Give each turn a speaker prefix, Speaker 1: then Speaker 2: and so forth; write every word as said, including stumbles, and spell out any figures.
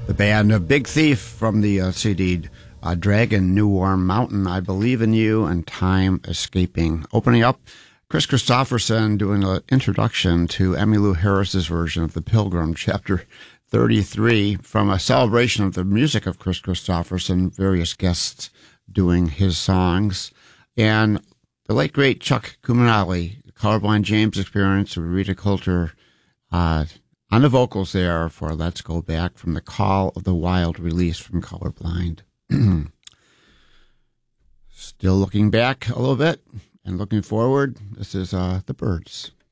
Speaker 1: The band of Big Thief from the uh, C D uh, Dragon, New Warm Mountain, I Believe in You, and Time Escaping. Opening up, Chris Christopherson doing an introduction to Emmylou Harris's version of The Pilgrim, chapter thirty-three, from a celebration of the music of Chris Christopherson, various guests doing his songs. And the late, great Chuck Kuminali, Colorblind James Experience, Rita Coulter, uh, on the vocals there for Let's Go Back from the Call of the Wild release from Colorblind. Still looking back a little bit and looking forward. This is uh, The Byrds.